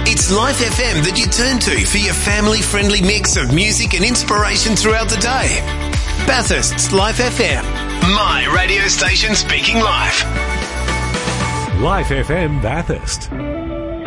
It's Life FM that you turn to for your family-friendly mix of music and inspiration throughout the day. Bathurst's Life FM. My radio station speaking life. Life FM Bathurst.